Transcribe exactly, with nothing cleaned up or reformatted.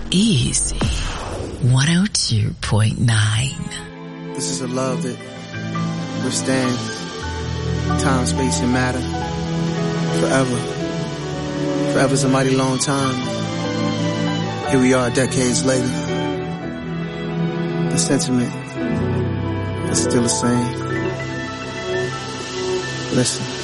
is one oh two point nine. This is a love that withstands time, space, and matter forever. Forever's a mighty long time. Here we are decades later. The sentiment is still the same. Listen.